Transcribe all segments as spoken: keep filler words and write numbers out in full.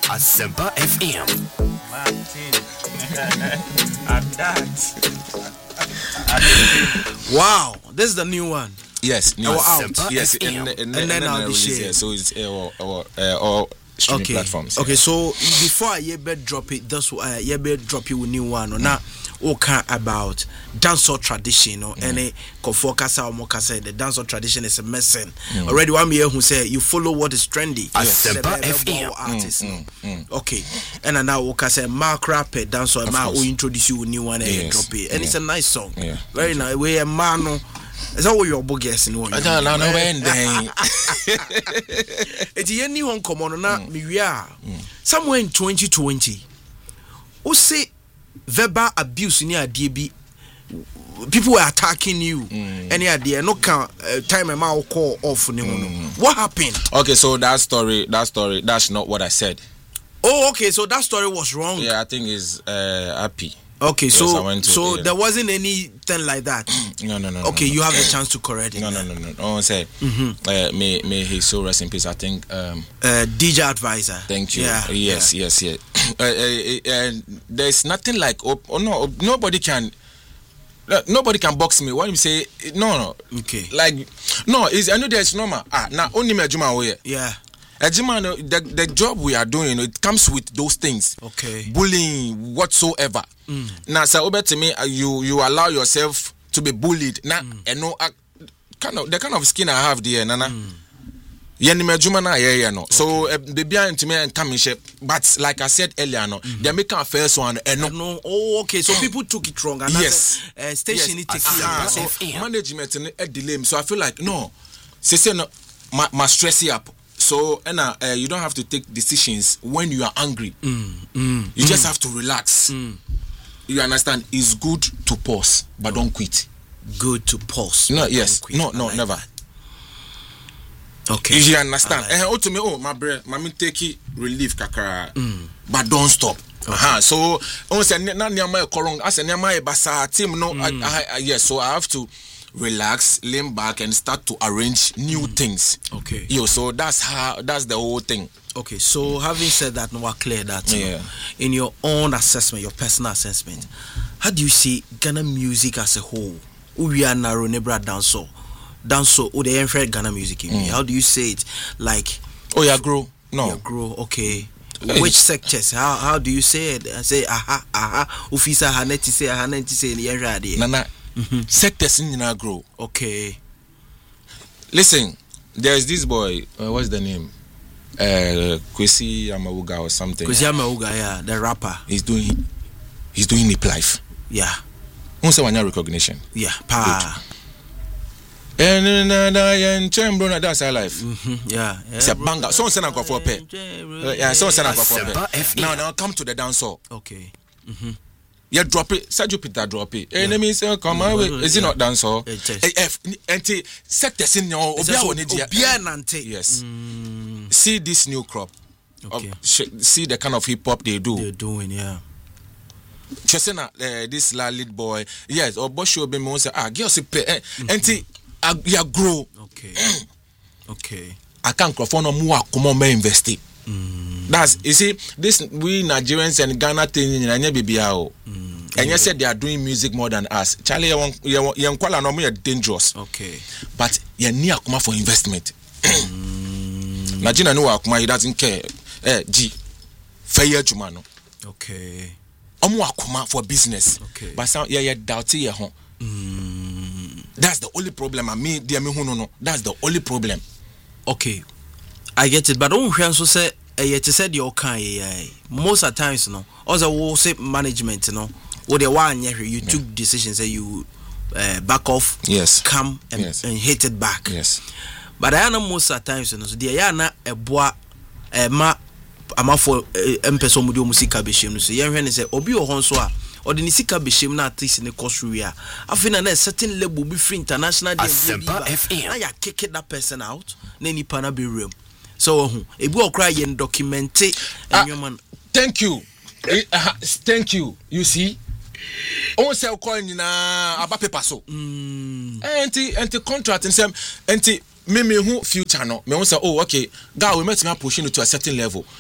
Asempa F M. Wow, this is the new one. Yes, new out. Yes, and, and, and, and then I'll be shared. So it's uh, or, uh, or streaming okay. platforms. Okay, yeah. so before I yeah, drop it, that's why uh, yeah, drop you a new one or now. Okay, about dancehall tradition or any kofokasa or mokasa. The dancehall tradition is a messing. Mm. Already one year who say you follow what is trendy. Asempa F M artists. Mm, mm, mm. Okay, and now okay say Mark Rapper dancehall. Ma will introduce you a new one and yes. drop it, and yeah. it's a nice song. Yeah. Very nice. We a man. Is that what your book guessing? I don't know when then. It's a new one come on now. We are somewhere in twenty twenty. Who say verbal abuse in your D B? People were attacking you. Mm. Any idea? No can uh, time a man call off. Mm. What happened? Okay, so that story, that story, that's not what I said. Oh, okay. So that story was wrong. Yeah, I think it's uh, happy. Okay, yes, so to, so yeah. there wasn't anything like that. no, no, no. Okay, no, no. you have the chance to correct it. No, no, no, no. no. I say, mm-hmm. uh, may may his soul rest in peace. I think. Um, uh, D J Advisor. Thank you. Yeah, yes, yeah. yes, yes. uh, uh, uh, there's nothing like. Oh, oh no, nobody can. Uh, nobody can box me. What you say? No, no. Okay. Like, no. Is I know there's normal. Ah, now only me juma way. Yeah. Ejima, the, the job we are doing, it comes with those things. Okay. Bullying, whatsoever. Mm. Now, so over to me, you you allow yourself to be bullied. Now, mm. and no, uh, kind of the kind of skin I have there, Nana. Yen me juma na yeah yeah no. So the behind to me and coming shape. But like I said earlier, no, they make a first one and no. no. Oh, okay. So people took it wrong. And yes. Uh, station yes. it takes uh, so management and a delay. So I feel like no. Say no, my, my stress you up. So, Anna, uh, you don't have to take decisions when you are angry. Mm, mm, you mm. just have to relax. Mm. You understand? It's good to pause, but don't quit. Good to pause. No, yes. No, no, like never. That. Okay. You understand? Like eh, oh, to me, oh, my breath, mommy take it relief, kakara, mm. but don't stop. Okay. Uh-huh. So, I say, na nyama korong. I say, nyama basa team. No, I, I, I, yes. So I have to relax, lean back, and start to arrange new mm. things. Okay. Yo, so that's how. That's the whole thing. Okay. So having said that, now clear that. Yeah. Know, in your own assessment, your personal assessment, how do you see Ghana music as a whole? We are narrow nebra dancehall. Dancehall, oh, the unfair Ghana music in me. How do you say it? Like, oh yeah, grow. No, yeah, grow. Okay. Which sectors? How how do you say it? I say aha aha. Ufisa haneti say haneti say the unfair. Nana, mm-hmm. sectors in na grow. Okay. Listen, there's this boy. Uh, what's the name? Uh, Kwesi Amawuga or something. Kwesi Amawuga, yeah, the rapper. He's doing. He's doing hip life. Yeah. What's one recognition? Yeah. Pa. And uh, that's our life. Mm-hmm. Yeah, it's a banger. So send a for pay. Yeah, so send a for pay. Now, now come to the dancehall. Okay. Mm-hmm. Yeah, drop it. Sergio Peter, drop it. Yeah. Enemy say, come on, mm-hmm. Is it not dancehall? If anti sectors in your yes. Mm. See this new crop. Okay. Of, see the kind of hip hop they do. They're doing, yeah. Chesena, uh, this lead boy, yes, or Bosho be mo say, ah, girls play, eh, anti. You grow. Okay. Okay. I can't go for no more. Come on, invest it. Mm. That's you see this we Nigerians and Ghana thing in Anya B B O. And you said they are doing music more than us. Charlie, you you call no more dangerous. Okay. But you near come for investment. Nigeria no akuma he doesn't care. Eh, G. Fair Jumano. Okay. Omo akuma for business. Okay. But some yeah yeah doubt here home. That's the only problem. I mean, dear me, no, no. That's the only problem. Okay, I get it. But don't also say, eh, you said you're kind. Most of the times, no. Also, we'll say management, no. What the one you you took yeah. decisions that you uh, back off. Yes. Come and, yes. and hit it back. Yes. But I know most of the times, no. So they are not a boy, a ma, a ma for empeso mudio musika bishim. So you hear say, obi ohonswa. Or the Nisika Bishim na artist in the Kosuria. I feel a certain level be free international. Asempa F M. Now you kick that person out. Then you pana be room. So if we cry and document it. Thank you. Uh, thank you. You see. On sell coin na aba paper so. Enti enti contract and some enti me me who future no. Me won say oh okay. God we met me pushing it to a certain level.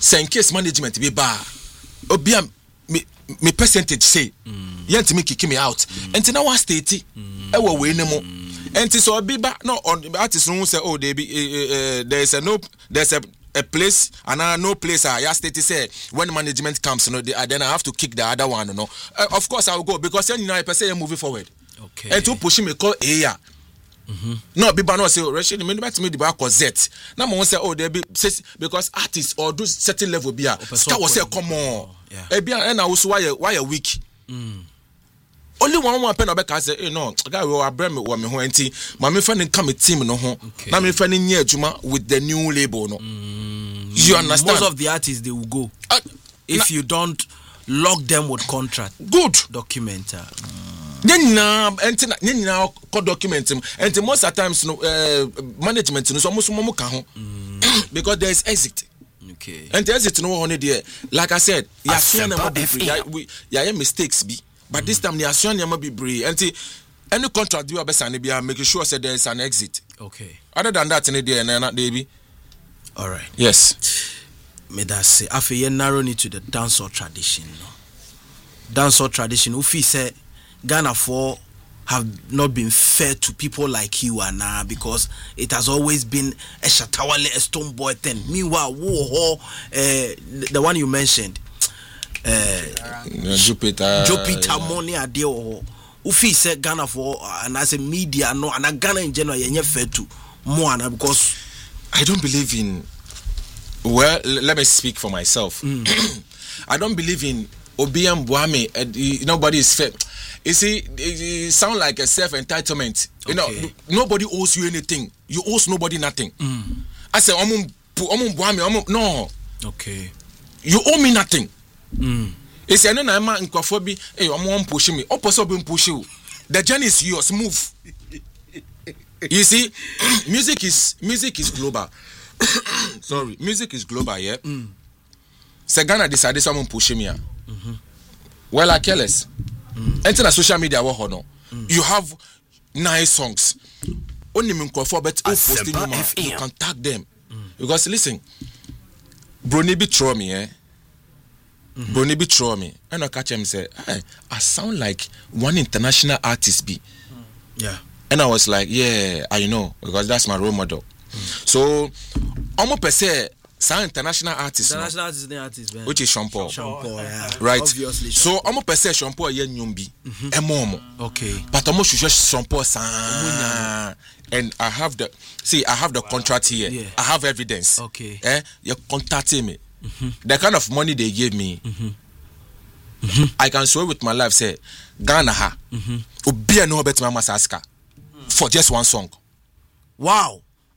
say in case management be bar obi am me me percentage say yent me kick me out enti na wa state e wo we ni mo enti so obi ba no artist no say oh there be uh, there is a no there's a a place and uh, no place uh, ya state say when management comes you know the, uh, then I have to kick the other one you know uh, of course I will go because then you know I per se you're moving forward okay and to push me call a yeah mm-hmm. No be no say Rashid me me the back Z na mo say oh there be because artists or do certain level be a ska was say come on e be and na also why why a week mm. Only one one pen obeka say eh no guy we abrem wo me ho enti ma me fa ne come team no ho na me fa ne nya adwuma with the new label no mm. You understand most of the artists they will go uh, if na, you don't lock them with contract good document nyina enti na nyina ko document enti most of times no uh, management no so mo so mo ka ho because there is exit. Okay. And the exit no one there like I said ya fear na we ya ya mistakes be but mm-hmm. This time the assume na be brave and any contract you be sign be make sure say there is an exit. Okay. Other than that in there na na dey be. All right. Yes. Me that say afi ye narrow it to the dancehall tradition no. Dancehall tradition who feel say Ghana for have not been fair to people like you and now because it has always been a Shatawale, a Stone Boy thing. Meanwhile, whoa, uh, the one you mentioned, uh, Jupiter, Jupiter money adio. Ufi said Ghana for and as a media no and a Ghana in general you're fair to more because I don't believe in. Well, let me speak for myself. Mm. I don't believe in Obiam Buame. Uh, nobody is fair. You see, it, it sounds like a self-entitlement. You okay. know, nobody owes you anything. You owe nobody nothing. Mm. I say, no. Okay. You owe me nothing. Mm. You see, I know I'm in Kwafobi. Hey, I'm one pushing me. Opposite being push you. The journey is yours. Move. You see, music is music is global. Sorry, music is global. Yeah. Mm. So Ghana decided someone pushing me. Mm-hmm. Well, I careless. Mm. Enter the social media wo no. Mm. You have nice songs. Only me for but posting them you can tag them. Mm. Because listen, Brony be throw me eh. Mm-hmm. Brony be throw me. And I catch him say, hey, I sound like one international artist be. Mm. Yeah. And I was like, yeah, I know because that's my role model. Mm. So, almost per se some international artists, international no? artists, the artists, man. Which is Sean Paul, Sean Paul, yeah. Right. Obviously, so almost per se Sean Paul ye nyumbi, emomo. Okay. But almost should just Sean Paul san. And I have the see, I have the wow. contract here. Yeah. I have evidence. Okay. Eh, you contacting me. Mm-hmm. The kind of money they gave me, mm-hmm. Mm-hmm. I can swear with my life. Say Ghana ha, Obi no bet mama saska for just one song. Wow.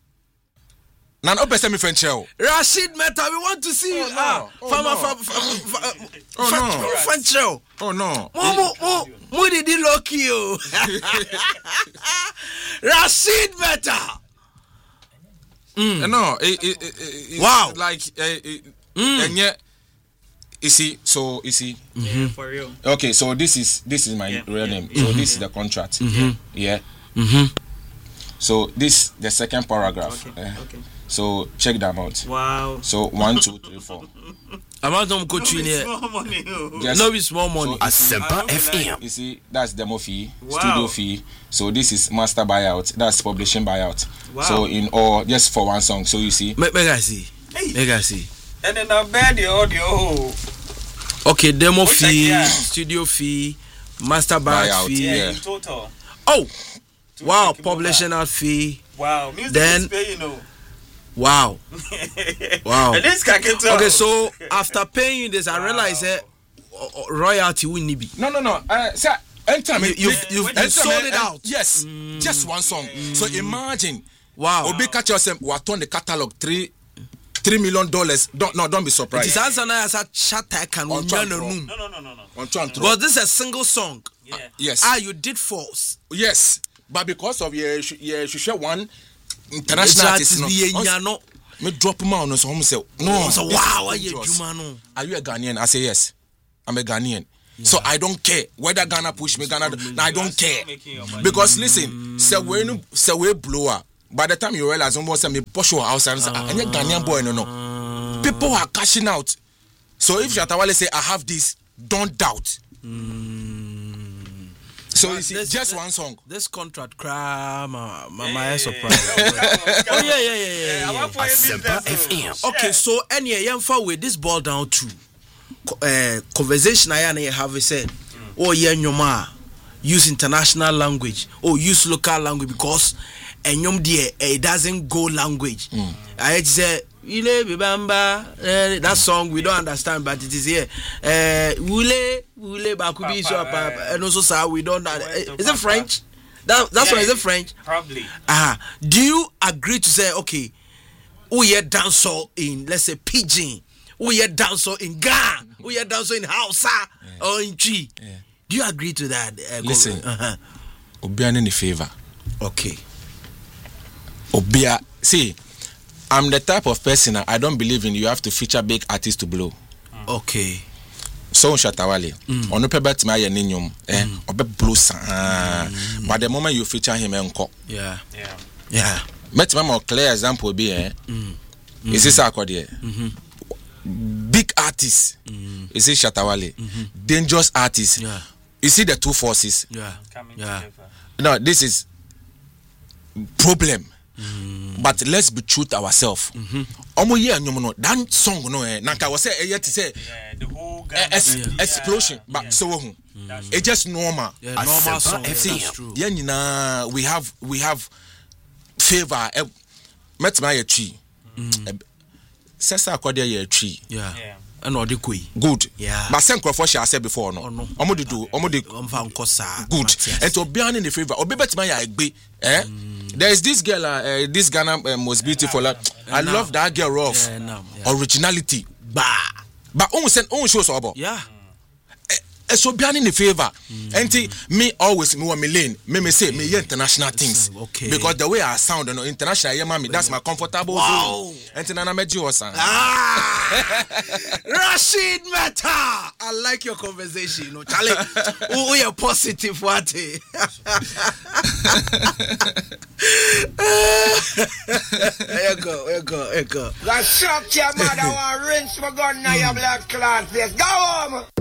Now, open semi French show. Rashid Meta, we want to see you. Oh, Ah, no. farmer, Oh, farmer, no. farmer, Oh, no. French show. Oh no. Mo mo mo did he lock you? Rashid Meta. Mm. No, it, it, it, it, wow. Like, uh, it, mm. and yet, you see, so you see. Mm-hmm. Yeah, for real. Okay, so this is this is my yeah. real name. Yeah. So this is the contract. Mm-hmm. Yeah. Mm-hmm. So this the second paragraph. Okay. Uh, okay. So check the amount. Wow. So one, two, three, four. Amount of coaching here. Small money. Oh. Yes. No, it's small money. So, Asempa F M. You see, that's demo fee, Wow. studio fee. So this is master buyout. That's publishing buyout. Wow. So in all, just for one song. So you see. Make me see. Hey. Make see. And then I bet the audio. Okay, demo What's fee, that, yeah? studio fee, master buyout Buyout, fee. Yeah, Yeah. in total. Oh, To wow, take him publishing over. out fee. Wow, music Then- is paying, you know. Wow. Wow. And this guy can tell. Okay, so after paying you this, I realized that uh, uh, royalty will need be. No, no, no. Uh, sir, anytime You- you, you've- you've- anytime, you've sold uh, it out. Yes, just one song. So imagine. Wow. Obi catch yourself. We turn the catalog three, three million dollars. Don't no, don't be It surprised. is answer now as a chat I can On win track, no bro. room. No, no, no, no, no. On trying to. But this is a single song. Yeah. Yes. Ah, you did false. Yes. But because of your your share one international artist, no. Yeah, no. Me drop him out. So home say no. So wow, are you Jumano? Are you a Ghanaian? I say yes. I'm a Ghanaian. So I don't care whether Ghana push me, Ghana. No, I don't care. Because listen, say we no, say we blower. By the time you realize, almost say me push your house and say, "I'm a Ghanaian boy, no, no." People are cashing out. So if Shatta Wale say I have this, don't doubt. Mm. So But you see, this- just this- one song. This contract, cry, my, my, my Yeah. surprise. Oh, yeah, yeah, yeah, yeah. I yeah. want for you Asempa business, F M. oh. Okay, so any yamfa with this boil down to uh, conversation I and have said, oh yeah, nyoma use international language or use local language because and nyom dear it doesn't go language. I say Ile Bibamba, uh, that song we don't understand, but it is here. Uh, Wule, Wule Bakubi, so Papa, and also sir, we don't. Uh, Where's the is it Papa? French? That that's Yeah, why is it French? Probably. Ah, uh, do you agree to say okay? We hear dancer in let's say Pidgin, we hear dancer in Ghana, we hear dancer in Hausa or in G. Yeah. Do you agree to that? Uh, Listen. uh-huh. Obiane in favor. Okay. Obia, see, I'm the type of person I don't believe in. You have to feature big artists to blow. Okay. So Shatta Wale, ono pe bet ma ye ninyum, eh, obe blow sa. But the moment you feature him enko, Yeah. Yeah. Yeah. met ma clear example be eh. Is this akode? Big artists. Is it Shatta Wale? Dangerous artists. Yeah. You see the two forces. Yeah. Coming Yeah. together. No, this is problem. But let's be true to ourselves. Omo ye anyum no that song no eh nanka was say eh to say Yeah, the whole eh, ex- Ghana- explosion Yeah, but so who That's it's just normal. Yeah, normal Asempa song. Yeah, F M. that's true. Yeah, nyina we have we have favor eh, met my tree. Sesa akode ye tree. Yeah. Yeah. And all the koi. Good. Yeah. But sen crofo share said before no. Oh, no. Omo de do omo de Omfa nkosa. good. And to be in the favor. Obi betima ya egbe. Eh? There is this girl, uh, uh, this Ghana uh, most beautiful. Uh, I Now. love that girl rough. Yeah, now, yeah. Originality. Bah. But on send on shows about. Yeah. Eh, so be in the favor. And me always me want me lane. Me me say me hear international things. okay. Because the way I sound, you know, international, yeah, mommy, that's my comfortable Wow. zone. And then I met you, son. Ah, Rashid Meta. I like your conversation. No, Charlie, who are positive? What? Here you go, here you go, here you go. Like, shut your mother, one rinse my gun now, your black class face. Go home!